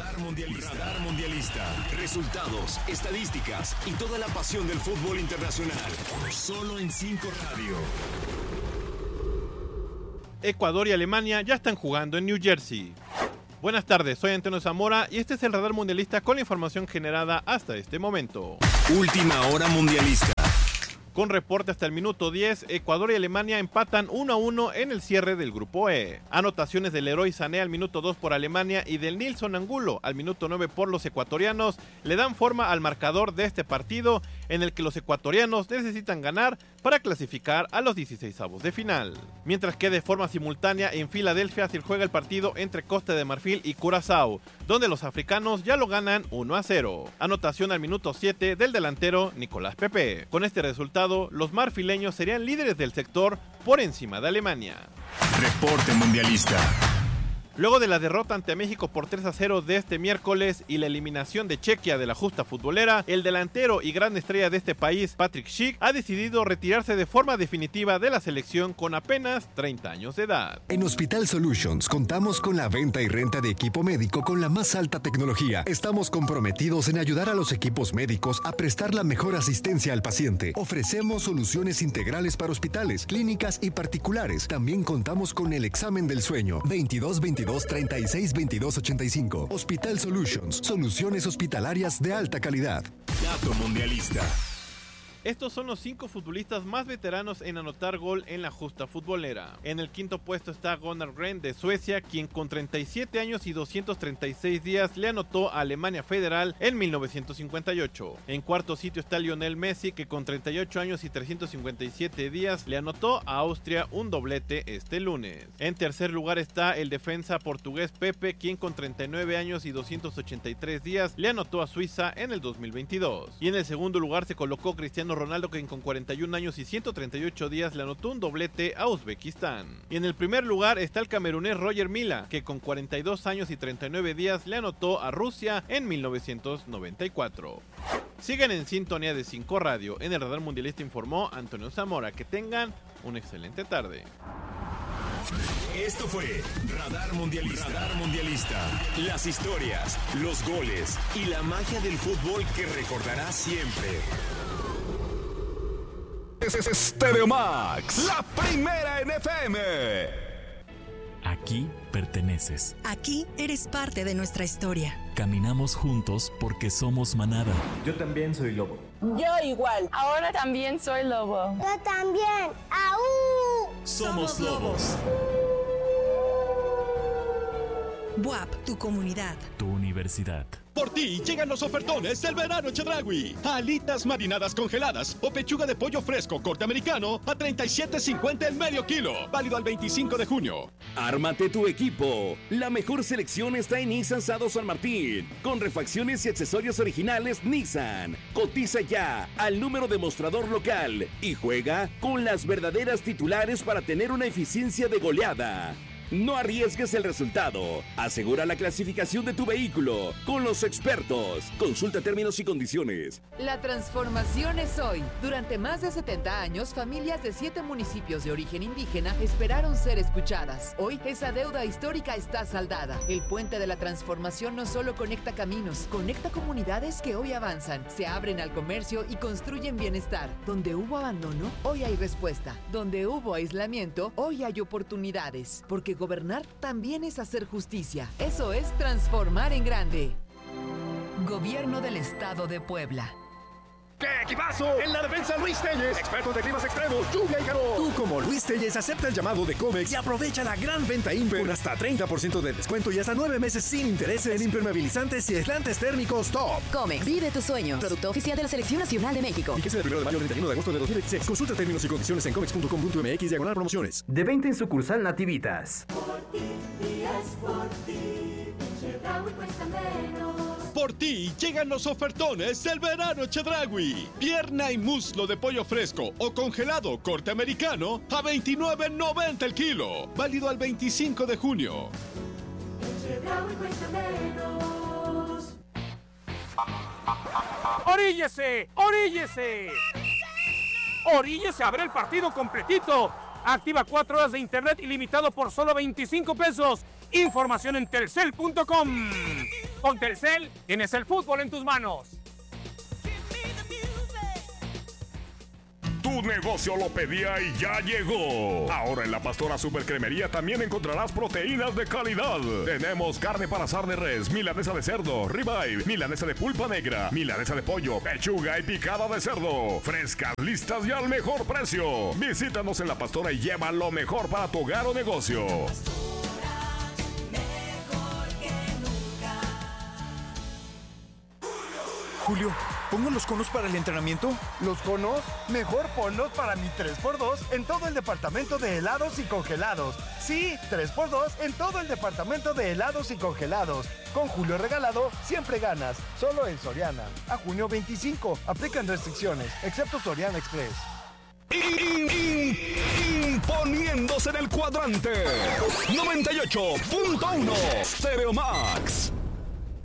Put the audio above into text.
Radar Mundialista. Resultados, estadísticas y toda la pasión del fútbol internacional. Solo en 5 Radio. Ecuador y Alemania ya están jugando en New Jersey. Buenas tardes, soy Antonio Zamora y este es el Radar Mundialista con la información generada hasta este momento. Última hora mundialista. Con reporte hasta el minuto 10, Ecuador y Alemania empatan 1-1 en el cierre del grupo E. Anotaciones del Leroy Sané al minuto 2 por Alemania y del Nilson Angulo al minuto 9 por los ecuatorianos le dan forma al marcador de este partido en el que los ecuatorianos necesitan ganar para clasificar a los 16avos de final. Mientras que de forma simultánea en Filadelfia se juega el partido entre Costa de Marfil y Curazao, donde los africanos ya lo ganan 1-0. Anotación al minuto 7 del delantero Nicolás Pepe. Con este resultado, los marfileños serían líderes del sector por encima de Alemania. Reporte mundialista. Luego de la derrota ante México por 3-0 de este miércoles y la eliminación de Chequia de la justa futbolera, el delantero y gran estrella de este país, Patrick Schick, ha decidido retirarse de forma definitiva de la selección con apenas 30 años de edad. En Hospital Solutions contamos con la venta y renta de equipo médico con la más alta tecnología. Estamos comprometidos en ayudar a los equipos médicos a prestar la mejor asistencia al paciente. Ofrecemos soluciones integrales para hospitales, clínicas y particulares. También contamos con el examen del sueño 22-22-36-22-85. Hospital Solutions, soluciones hospitalarias de alta calidad. Dato mundialista. Estos son los 5 futbolistas más veteranos en anotar gol en la justa futbolera. En el quinto puesto está Gunnar Gren de Suecia, quien con 37 años y 236 días le anotó a Alemania Federal en 1958. En cuarto sitio está Lionel Messi, que con 38 años y 357 días le anotó a Austria un doblete este lunes. En tercer lugar está el defensa portugués Pepe, quien con 39 años y 283 días le anotó a Suiza en el 2022. Y en el segundo lugar se colocó Cristiano Ronaldo, quien con 41 años y 138 días le anotó un doblete a Uzbekistán. Y en el primer lugar está el camerunés Roger Milla, que con 42 años y 39 días le anotó a Rusia en 1994. Sigan en sintonía de 5 Radio. En el Radar Mundialista informó Antonio Zamora. Que tengan una excelente tarde. Esto fue Radar Mundialista. Radar Mundialista. Las historias, los goles y la magia del fútbol que recordarás siempre. Stereo Max, la primera en FM. Aquí perteneces. Aquí eres parte de nuestra historia. Caminamos juntos porque somos manada. Yo también soy lobo. Yo igual. Ahora también soy lobo. Yo también. ¡Aú! Somos lobos. BUAP, tu comunidad. Tu universidad. Por ti llegan los ofertones del verano Chedraui. Alitas marinadas congeladas o pechuga de pollo fresco corte americano a $37.50 el medio kilo. Válido al 25 de junio. Ármate tu equipo. La mejor selección está en Nissan Sado San Martín. Con refacciones y accesorios originales Nissan. Cotiza ya al número de mostrador local y juega con las verdaderas titulares para tener una eficiencia de goleada. No arriesgues el resultado. Asegura la clasificación de tu vehículo con los expertos. Consulta términos y condiciones. La transformación es hoy. Durante más de 70 años, familias de 7 municipios de origen indígena esperaron ser escuchadas. Hoy, esa deuda histórica está saldada. El puente de la transformación no solo conecta caminos, conecta comunidades que hoy avanzan, se abren al comercio y construyen bienestar. Donde hubo abandono, hoy hay respuesta. Donde hubo aislamiento, hoy hay oportunidades. Porque gobernar también es hacer justicia. Eso es transformar en grande. Gobierno del Estado de Puebla. ¡Qué equipazo! En la defensa, Luis Telles, experto de climas extremos, lluvia y calor. Tú, como Luis Telles, acepta el llamado de Comex y aprovecha la gran venta Imper con hasta 30% de descuento y hasta 9 meses sin intereses en impermeabilizantes y aislantes térmicos top. Comex, vive tus sueños. Producto oficial de la Selección Nacional de México. Fíjese del 1 de mayo al 31 de agosto de 2016. Consulta términos y condiciones en comex.com.mx/promociones. De 20 en sucursal Nativitas. Por ti, días por ti, Chedraui cuesta menos. Por ti llegan los ofertones del verano Chedraui. Pierna y muslo de pollo fresco o congelado corte americano a $29.90 el kilo. Válido al 25 de junio. Chedraui cuesta menos. ¡Oríllese! ¡Oríllese! ¡Oríllese a ver el partido completito! Activa 4 horas de internet ilimitado por solo $25. Información en telcel.com. Con Telcel tienes el fútbol en tus manos. Tu negocio lo pedía y ya llegó. Ahora en la Pastora Supercremería también encontrarás proteínas de calidad. Tenemos carne para asar de res, milanesa de cerdo, ribeye, milanesa de pulpa negra, milanesa de pollo, pechuga y picada de cerdo. Frescas, listas y al mejor precio. Visítanos en la Pastora y lleva lo mejor para tu hogar o negocio. Julio, ¿pongo los conos para el entrenamiento? ¿Los conos? Mejor ponlos para mi 3x2 en todo el departamento de helados y congelados. Sí, 3x2 en todo el departamento de helados y congelados. Con Julio regalado, siempre ganas. Solo en Soriana. A junio 25. Aplican restricciones, excepto Soriana Express. Imponiéndose en el cuadrante 98.1 Stereo Max.